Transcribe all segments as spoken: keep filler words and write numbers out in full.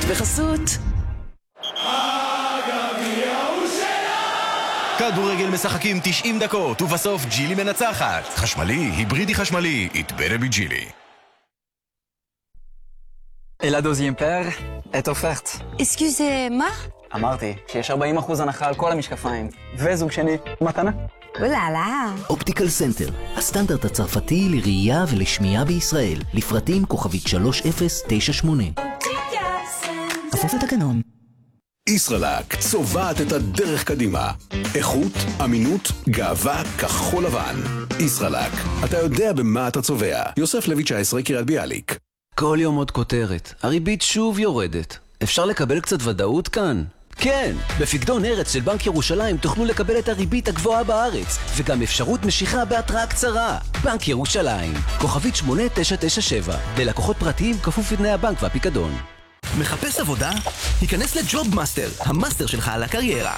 בחסות כדורגל משחקים תשעים דקות ובסוף ג'ילי מנצחת. חשמלי, היברידי חשמלי, it better be ג'ילי. Et la deuxième paire est offerte. Excusez-moi? אמרתי שיש ארבעים אחוז הנחה על כל המשקפיים. וזוג שני, מתנה. אוללה. אופטיקל סנטר, הסטנדרט הצרפתי לראייה ולשמיעה בישראל. לפרטים כוכבית שלוש אפס תשע שמונה. כפוף לתקנון. ישראלק צובעת את הדרך קדימה. איכות, אמינות, גאווה, כחול לבן. ישראלק, אתה יודע במה אתה צובע. יוסף לוי תשע עשרה קריית ביאליק. כל יום עוד כותרת. הריבית שוב יורדת. אפשר לקבל קצת ודאות כאן? כן! בפקדון ארץ של בנק ירושלים תוכלו לקבל את הריבית הגבוהה בארץ, וגם אפשרות משיכה בהתראה קצרה. בנק ירושלים, כוכבית שמונה תשע תשע שבע, ללקוחות פרטיים כפוף לתנאי הבנק והפיקדון. מחפש עבודה? היכנס לג'וב מאסטר, המאסטר שלך על הקריירה.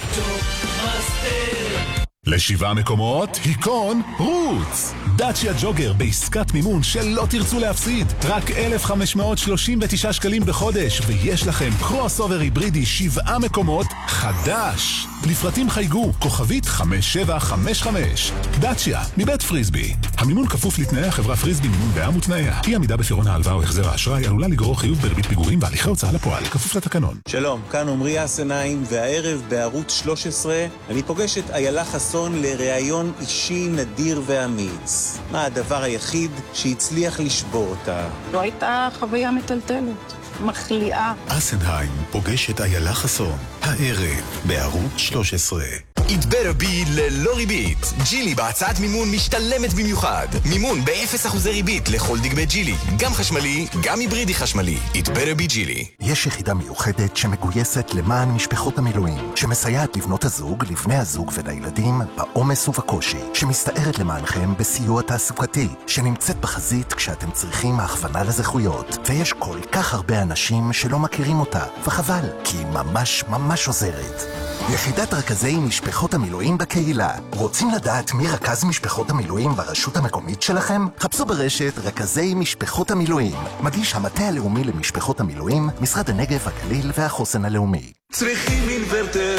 לשבעה מקומות, היכון, רוץ! דאצ'יה ג'וגר בעסקת מימון שלא תרצו להפסיד. רק אלף חמש מאות שלושים ותשעה שקלים בחודש, ויש לכם קרוס אובר היברידי שבעה מקומות חדש. לפרטים חייגו, כוכבית חמש שבע חמש חמש. דאצ'יה, מבית פריסבי. המימון כפוף לתנאי החברה פריסבי מימון בעם ותנאיה. אי עמידה בפירעון ההלוואה או החזר האשראי עלולה לגרור חיוב בריבית פיגורים והליכי הוצאה לפועל, כפוף לתקנון. שלום, כאן עמרי אסנאים, והערב בערוץ שלוש עשרה אני פוגש את איילה חסון לראיון אישי נדיר ואמיץ. מה הדבר היחיד שהצליח לשבור אותה? לא הייתה חוויה מטלטלת, מחליאה. אסנאים פוגש את איילה חסון, הערב בערוץ שלוש עשרה. it better be ללא ריבית. ג'ילי בהצעת מימון משתלמת במיוחד. מימון ב-אפס אחוזי ריבית לכל דגמי ג'ילי. גם חשמלי, גם היברידי חשמלי. it better be ג'ילי. יש יחידה מיוחדת שמגויסת למען משפחות המילואים, שמסייעת לבנות הזוג, לבני הזוג ולילדים בעומס ובקושי, שמסתערת למענכם בסיוע תעסוקתי, שנמצאת בחזית כשאתם צריכים הכוונה לזכויות. ויש כל כך הרבה אנשים שלא מכירים אותה, וחבל, כי היא ממש ממש עוזרת. יחידת רכזי משפחות המילואים בקהילה. רוצים לדעת מי רכז משפחות המילואים ברשות המקומית שלכם? חפשו ברשת רכזי משפחות המילואים. מגיש המטה הלאומי למשפחות המילואים, משרד הנגב, הגליל והחוסן הלאומי. צריכים אינוורטר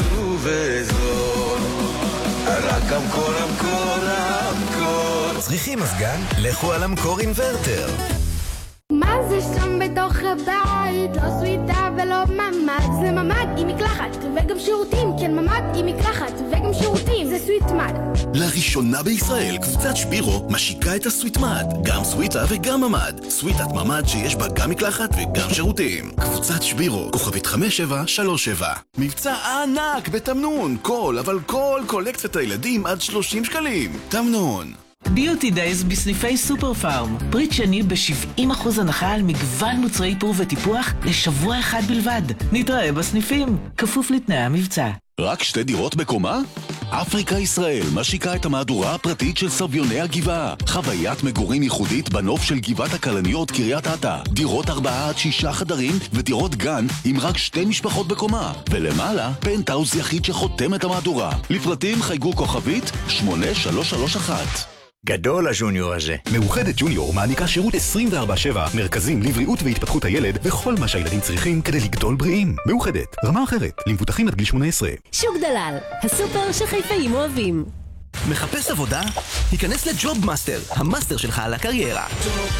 ובזול, רק אמקור אמקור אמקור. צריכים מזגן? לכו על אמקור אינוורטר. מה זה שם בתוך הבית? לא סוויטה ולא ממד, זה ממד עם מקלחת וגם שירותים. כן, ממד עם מקלחת וגם שירותים, זה סוויטמד. לראשונה בישראל קבוצת שבירו משיקה את הסוויטמד, גם סוויטה וגם ממד. סוויטת ממד שיש בה גם מקלחת וגם שירותים. קבוצת שבירו, כוכבית חמש שבע שלוש שבע. מבצע ענק בתמנון, כל אבל כל קולקציית הילדים עד שלושים שקלים. תמנון. ביוטי דייז בסניפי סופר פארם. פריט שני ב-שבעים אחוז הנחה על מגוון מוצרי איפור וטיפוח לשבוע אחד בלבד. נתראה בסניפים, כפוף לתנאי המבצע. רק שתי דירות בקומה? אפריקה ישראל משיקה את המהדורה הפרטית של סביוני הגבעה. חוויית מגורים ייחודית בנוף של גבעת הכלניות קריית אתא. דירות ארבעה עד שישה חדרים ודירות גן עם רק שתי משפחות בקומה. ולמעלה, פנטהאוס יחיד שחותם את המהדורה. לפרטים חייגו כוכבית שמונה שלוש שלוש אחת. גדול הג'וניור הזה. מאוחדת ג'וניור מעניקה שירות עשרים וארבע שבע, מרכזים לבריאות והתפתחות הילד וכל מה שהילדים צריכים כדי לגדול בריאים. מאוחדת, רמה אחרת, למבוטחים עד גיל שמונה עשרה. שוק דלל, הסופר שחיפאים אוהבים. מחפש עבודה? היכנס לג'וב מאסטר, המאסטר שלך על הקריירה. ג'וב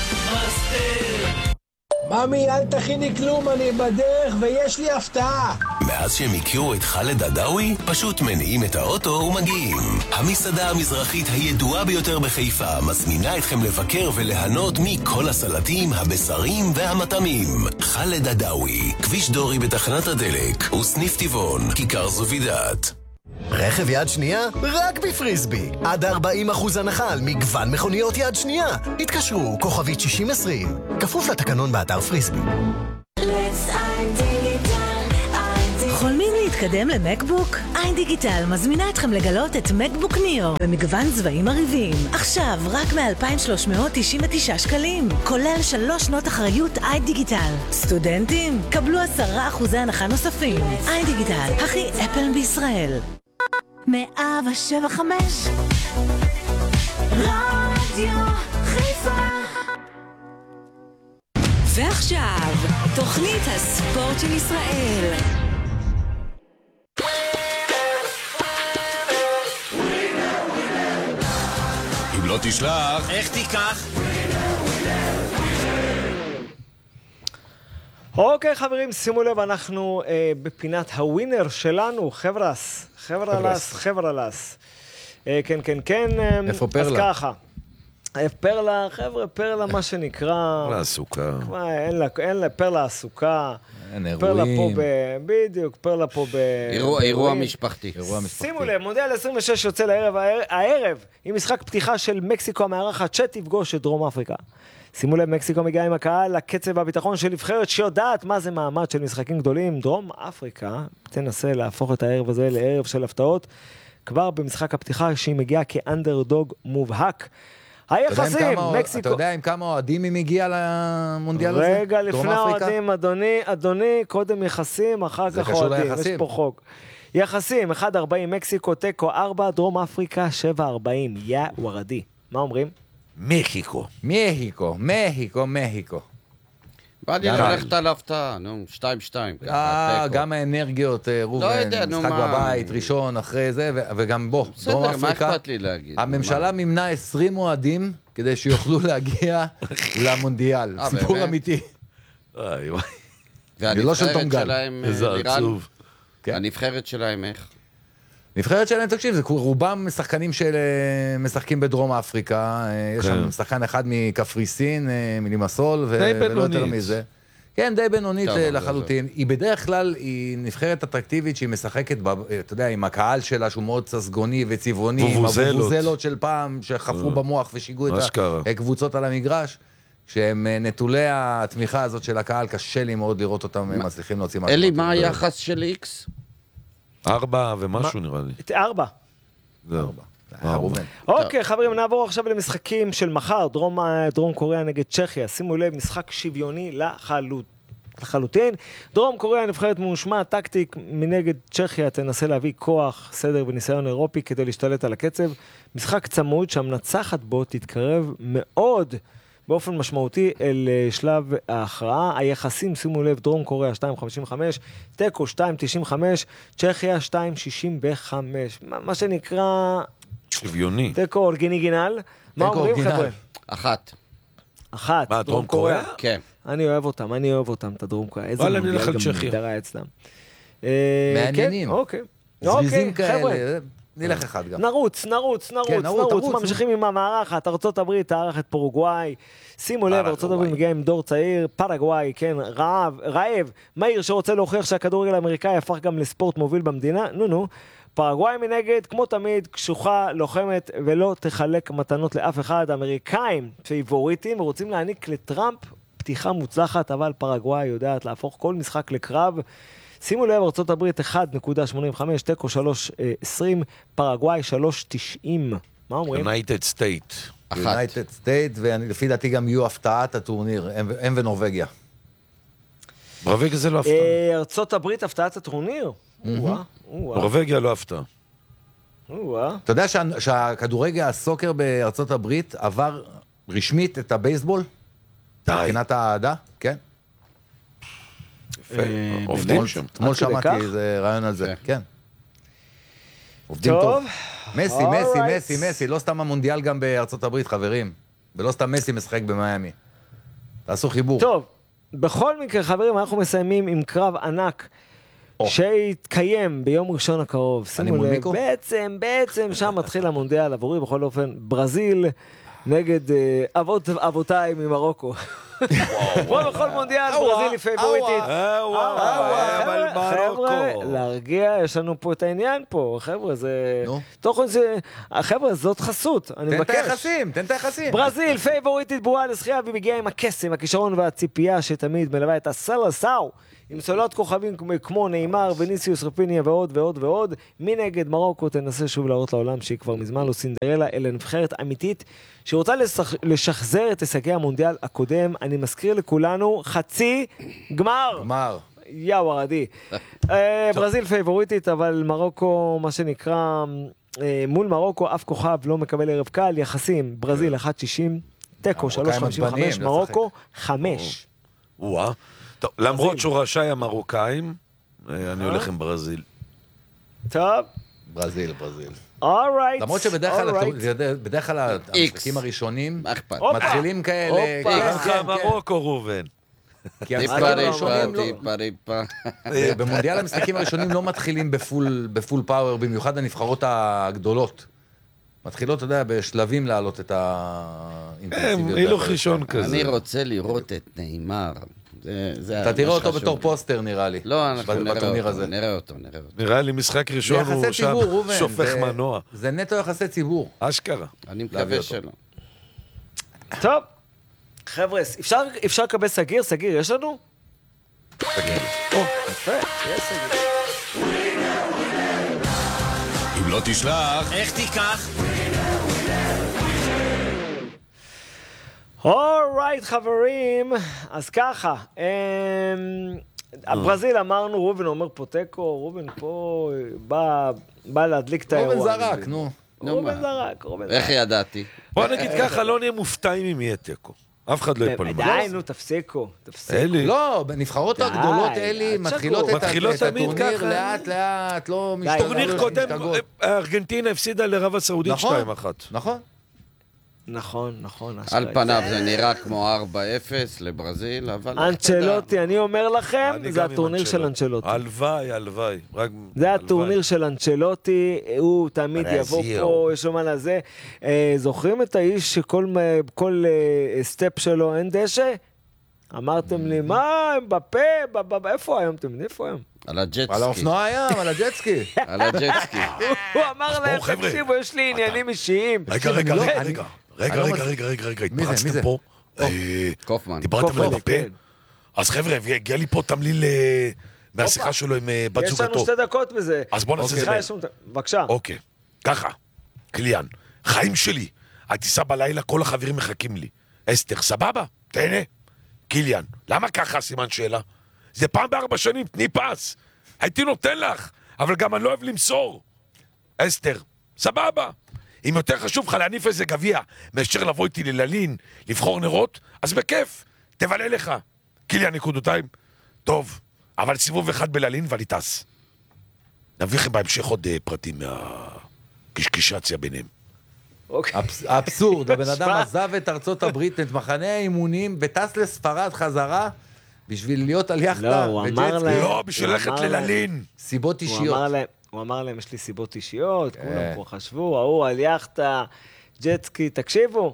מאסטר. ממי, אל תכיני כלום, אני בדרך ויש לי הפתעה. מאז שהם הכירו את חלד עדאווי, פשוט מניעים את האוטו ומגיעים. המסעדה המזרחית הידועה ביותר בחיפה מזמינה אתכם לבקר וליהנות מכל הסלטים, הבשרים והמטעמים. חלד עדאווי, כביש דורי בתחנת הדלק, וסניף טבעון, כיכר זובידת. רכב יד שנייה? רק בפריסבי. עד ארבעים אחוז הנחה על מגוון מכוניות יד שנייה. התקשרו, כוכבית שישים עשרים. כפוף לתקנון באתר פריסבי. חולמים להתקדם למקבוק? איין דיגיטל מזמינה אתכם לגלות את מקבוק ניאו במגוון צבעים עריבים. עכשיו רק מ-אלפיים ושלוש מאות תשעים ותשעה שקלים, כולל שלוש שנות אחריות איין דיגיטל. סטודנטים, קבלו עשרה אחוזי הנחה נוספים. איין דיגיטל, הכי אפל בישראל. מאה שבע חמש רדיו חיפה. ועכשיו תוכנית הספורט של ישראל. אם לא תשלח, איך תיקח? אוקיי חברים, שימו לב, אנחנו אה, בפינת הווינר שלנו, חבר'ס, חבר'לס, חבר'לס. אה, כן, כן, כן. אה, איפה פרלה? אז ככה. אה, פרלה, חבר'ה, פרלה מה שנקרא... פרלה עסוקה. אין לה, אין לה, פרלה עסוקה. אין אירועים. פרלה פה ב... בדיוק, פרלה פה ב... אירוע, אירוע משפחתי. שימו לב, מונדיאל עשרים ושש יוצא לערב, הערב, עם משחק פתיחה של מקסיקו המארחת שתפגוש את דרום אפריקה. שימו לב, מקסיקו מגיעה עם הקהל לקצב והביטחון של נבחרת שיודעת מה זה מעמד של משחקים גדולים. דרום אפריקה תנסה להפוך את הערב הזה לערב של הפתעות, כבר במשחק הפתיחה שהיא מגיעה כאנדרדוג מובהק. היחסים, מקסיקו... אתה יודע עם כמה אוהדים היא מגיעה למונדיאל הזה? רגע, לפני האוהדים, אדוני, אדוני, קודם יחסים, אחר כך אוהדים, יש פה חוק. יחסים, אחד ארבעים, מקסיקו, טקו ארבע, דרום אפריקה, שבע ארבעים, יא ורדי. מה אומרים? מחיקו. מחיקו, מחיקו, מחיקו. בא לי ללכת על הפתעה, נו, שתיים שתיים. גם האנרגיות, רובן, משחק בבית, ראשון, אחרי זה, וגם בוא, דרום אפריקה. מה אכפת לי להגיד? הממשלה מימנה עשרים אוהדים, כדי שיוכלו להגיע למונדיאל. סיפור אמיתי. והנבחרת שלהם, לירן, הנבחרת שלהם איך? נבחרת שלהם, תקשיב, זה רובם משחקנים שמשחקים בדרום אפריקה, יש שם שחקן אחד מקפריסין, מלימסול, ולא יותר מזה. כן, די בינונית לחלוטין. היא בדרך כלל, היא נבחרת אטרקטיבית שהיא משחקת, אתה יודע, עם הקהל שלה, שהוא מאוד ססגוני וצבעוני, עם הבובוזלות של פעם, שחפרו במוח ושיגעו את הקבוצות על המגרש, שהם נטולי התמיכה הזאת של הקהל, קשה לי מאוד לראות אותם מצליחים להוציא משהו. אלי, מה היחס של איקס? ארבע ומשהו נראה לי. ארבע. זה ארבע. אוקיי, חברים, נעבור עכשיו למשחקים של מחר, דרום קוריאה נגד צ'כיה. שימו לב, משחק שוויוני לחלוטין. דרום קוריאה נבחרת מושמע טקטיק מנגד צ'כיה, תנסה להביא כוח, סדר וניסיון אירופי כדי להשתלט על הקצב. משחק צמוד שהמנצחת בו תתקרב מאוד באופן משמעותי אל שלב ההכרעה. היחסים, שימו לב, דרום קוריאה שתיים חמישים וחמש, טקו שתיים תשעים וחמש, צ'כיה שתיים שישים וחמש. מה שנקרא... שוויוני. טקו אורגינגינל. מה אומרים חבר'ה? אחת. אחת. מה, דרום קוריאה? כן. אני אוהב אותם, אני אוהב אותם, את הדרום קוריאה. איזה מונדיאל גם מגדרה אצלם. מעניינים. אוקיי. זריזים כאלה. נלך אחד גם. נרוץ, נרוץ, נרוץ, נרוץ, ממשיכים עם המערכת, ארצות הברית, תארחת פורוגוואי, שימו לב, ארצות הברית מגיעה עם דור צעיר, פרגוואי, כן, רעב, רעב, מהיר שרוצה להוכיח שהכדורגל האמריקאי הפך גם לספורט מוביל במדינה, נו נו, פרגוואי מנגד, כמו תמיד, קשוחה, לוחמת, ולא תחלק מתנות לאף אחד, האמריקאים פייבוריטים, ורוצים להעניק לטראמפ פתיחה מוצלחת, אבל פרגוואי יודעת להפוך כל משחק לקרב, שימו לב, ארצות הברית אחת נקודה שמונים וחמש, טקו שלוש עשרים, פרגוואי שלוש תשעים. מה אומרים? United State. United State, ולפי דעתי גם יהיו הפתעת הטורניר, הם ונורווגיה. נורווגיה זה לא הפתעה. ארצות הברית הפתעת הטורניר? נורווגיה לא הפתעה. אתה יודע שהכדורגל, הסוקר בארצות הברית עבר רשמית את הבייסבול? מבחינת העדה? כן. עובדים שם. אתמול שמעתי איזה רעיון על זה, כן. עובדים טוב. מסי, מסי, מסי, מסי, לא סתם המונדיאל גם בארצות הברית, חברים. ולא סתם מסי משחק במיימי. תעשו חיבור. טוב, בכל מקרה, חברים, אנחנו מסיימים עם קרב ענק שיתקיים ביום ראשון הקרוב. שימו לב, בעצם, בעצם שם מתחיל המונדיאל עבורי, בכל אופן, ברזיל נגד אבות אבותיי ממרוקו. כמו בכל מונדיאל, ברזיל היא פייבוריטית. חבר'ה, להרגיע, יש לנו פה את העניין פה. חבר'ה, זה... תוכן זה... חבר'ה, זאת חסות, אני מבקש. תן את היחסים, תן את היחסים. ברזיל, פייבוריטית ברורה לזכייה, והיא מגיעה עם הקסם, הכישרון והציפייה שתמיד מלווה את הסלסאו. עם סוללות כוכבים כמו נאמר, וניסיוס, רפיניה ועוד ועוד ועוד. מנגד מרוקו תנסה שוב להראות לעולם שהיא כבר מזמן לא סינדרלה, אלא נבחרת אמיתית שרוצה לשחזר את הישגי המונדיאל הקודם. אני מזכיר לכולנו חצי גמר. גמר. יא ורדי. ברזיל פייבוריטית, אבל מרוקו, מה שנקרא, מול מרוקו אף כוכב לא מקבל ערב קל. יחסים, ברזיל אחת שישים, טקו שלוש חמישים וחמש, מרוקו חמש. וואה. טוב, למרות שהוא רשאי המרוקאים, אני הולך עם ברזיל. טוב. ברזיל, ברזיל. אורייט. למרות שבדרך כלל המשחקים הראשונים מתחילים כאלה... הופה, מרוקו רובן. כי המשחקים הראשונים לא... במונדיאל המשחקים הראשונים לא מתחילים בפול פאוור, במיוחד הנבחרות הגדולות. מתחילות, אתה יודע, בשלבים להעלות את האינטנסיביות. הילוך ראשון כזה. אני רוצה לראות את נאמר. אתה תראה אותו בתור פוסטר, נראה לי. לא, אנחנו נראה אותו, נראה אותו. נראה לי משחק ראשון הוא שם שופך מנוע. זה נטו יחסי ציבור. אשכרה. אני מקווה שלא. טוב. חבר'ה, אפשר לקבל סגיר? סגיר, יש לנו? סגיר. או, יפה, יש סגיר. אם לא תשלח, איך תיקח? אורייט, חברים, אז ככה, הברזיל אמרנו, רובן אומר פה טקו, רובן פה בא להדליק את האירוע. רובן זרק, נו. רובן זרק, רובן זרק. איך ידעתי? בוא נגיד ככה, לא נהיה מופתעים אם יהיה טקו. אף אחד לא יפול. די, נו, תפסיקו, תפסיקו. לא, בנבחרות הגדולות אלי מתחילות את הטורניר לאט לאט, לא משתגעות. טורניר קודם, ארגנטינה הפסידה לרב הסעודית שתיים אחת. נכון. נכון, נכון. על פניו זה נראה כמו ארבע אפס לברזיל, אבל... אנצ'לוטי, אני אומר לכם, זה הטורניר של אנצ'לוטי. הלוואי, הלוואי. זה הטורניר של אנצ'לוטי, הוא תמיד יבוא פה, יש לו מה לזה. זוכרים את האיש שכל סטפ שלו אין דשא? אמרתם לי, מה, בפה, איפה היום? אתם יודעים איפה היום? על הג'טסקי. על האופנוע הים, על הג'טסקי. על הג'טסקי. הוא אמר להם, תקשיבו, יש לי עניינים אישיים. רגע, רגע, רגע. רגע, רגע, רגע, רגע, רגע, התפרצתם פה. קופמן. דיברתם על בפה? אז חבר'ה, הגיע לי פה תמליל מהשיחה שלו עם בת זוגתו. יש לנו שתי דקות בזה. אז בוא נעשה את זה. בבקשה. אוקיי, ככה, קליאן, חיים שלי, הטיסה בלילה, כל החברים מחכים לי. אסתר, סבבה? תהנה. קיליאן, למה ככה סימן שאלה? זה פעם בארבע שנים, תני פס. הייתי נותן לך, אבל גם אני לא אוהב למסור. אסתר, סבבה. אם יותר חשוב לך להניף איזה גביע, מאשר לבוא איתי לללין, לבחור נרות, אז בכיף, תבלה לך. קיליאן, נקודותיים. טוב, אבל סיבוב אחד בללין ואני טס. נביא לכם בהמשך עוד פרטים מהקשקשציה ביניהם. אבסורד, הבן אדם עזב את ארצות הברית, את מחנה האימונים, וטס לספרד חזרה, בשביל להיות על יחדה. לא, הוא אמר להם... לא, בשביל ללכת לללין. סיבות אישיות. הוא אמר להם, יש לי סיבות אישיות, כולם פה חשבו, ההוא על יחדה, ג'טסקי, תקשיבו,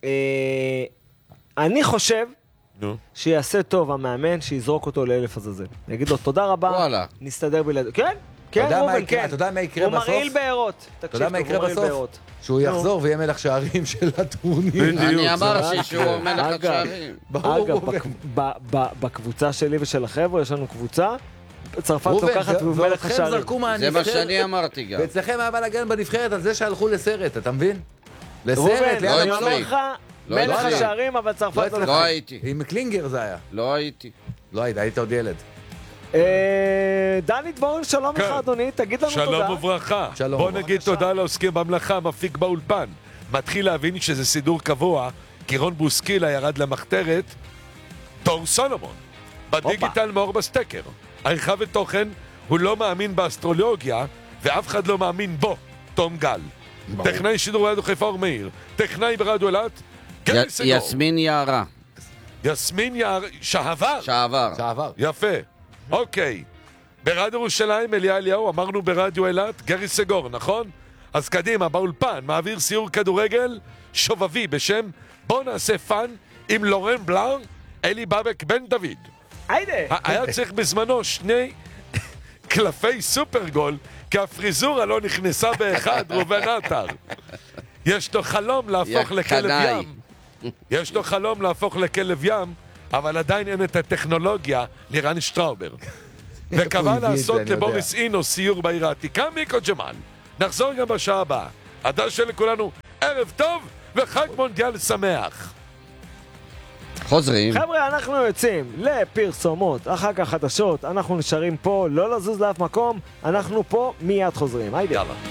אני חושב שיעשה טוב המאמן, שיזרוק אותו לאלף עזאזל. יגיד לו, תודה רבה, נסתדר בלעד... כן? כן, רובן, כן. אתה יודע מה יקרה בסוף? הוא מרעיל בארות. אתה יודע מה יקרה בסוף? שהוא יחזור ויהיה מלך שערים של הטורניר. אני אמרתי שהוא מלך שערים. אגב, בקבוצה שלי ושל החבר'ה, יש לנו קבוצה, צרפת לוקחת והוא מלך השערים. זה מה שאני אמרתי גם. ואצלכם היה בלגן בנבחרת על זה שהלכו לסרט, אתה מבין? לסרט, ליד המלוך. מלך השערים, אבל צרפת לא... לא הייתי. עם קלינגר זה היה. לא הייתי. לא היית, היית עוד ילד. דני דבורן, שלום לך אדוני, תגיד לנו תודה. שלום וברכה. בוא נגיד תודה לעוסקים במלאכה, מפיק באולפן. מתחיל להבין שזה סידור קבוע, כי רון בוסקילה ירד למחתרת, תור סולומון. בדיגיטל מאור בסטקר. עריכה ותוכן, הוא לא מאמין באסטרולוגיה, ואף אחד לא מאמין בו, תום גל. טכנאי שידור רדיו חיפה אור מאיר. טכנאי ברדיו אילת, גרי סגור. יסמין יערה. יסמין יערה, שעבר. שעבר. שעבר. יפה. אוקיי. ברדיו ירושלים, אליה אליהו, אמרנו ברדיו אילת, גרי סגור, נכון? אז קדימה, באולפן, מעביר סיור כדורגל שובבי בשם בוא נעשה פאן עם לורן בלאר, אלי בבק בן דוד. היידה. היה צריך בזמנו שני קלפי סופרגול, כי הפריזורה לא נכנסה באחד, רובן עטר. יש לו חלום להפוך לכלב ים. יש לו חלום להפוך לכלב ים, אבל עדיין אין את הטכנולוגיה לירן שטראובר. וקבע לעשות לבוריס אינו סיור בעיר העתיקה, מיקו ג'מאל. נחזור גם בשעה הבאה. עד שלכולנו ערב טוב וחג מונדיאל שמח. חוזרים. חבר'ה, אנחנו יוצאים לפרסומות, אחר כך חדשות, אנחנו נשארים פה, לא לזוז לאף מקום, אנחנו פה מיד חוזרים. היידה. יאללה.